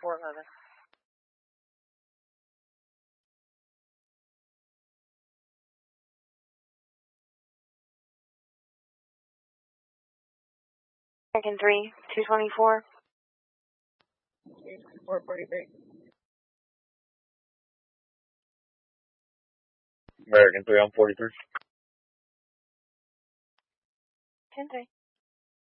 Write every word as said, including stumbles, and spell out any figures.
four eleven. American three, two twenty-four. four forty-three. American three on forty-three. ten three.